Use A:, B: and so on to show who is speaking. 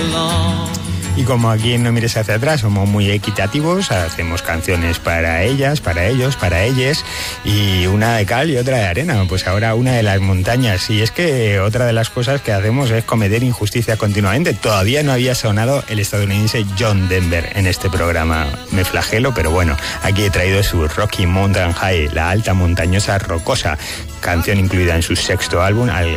A: Y como aquí en No Mires Hacia Atrás somos muy equitativos, hacemos canciones para ellas, para ellos, para ellas, y una de cal y otra de arena. Pues ahora una de las montañas. Y es que otra de las cosas que hacemos es cometer injusticia continuamente. Todavía no había sonado el estadounidense John Denver en este programa. Me flagelo, pero bueno, aquí he traído su Rocky Mountain High, la alta montañosa rocosa, canción incluida en su sexto álbum, al